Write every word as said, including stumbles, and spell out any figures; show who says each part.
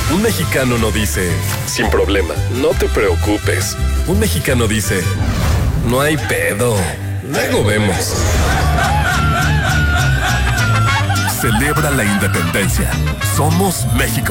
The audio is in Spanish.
Speaker 1: Un mexicano no dice, sin problema, no te preocupes. Un mexicano dice, no hay pedo, luego vemos.
Speaker 2: Celebra la independencia. Somos México.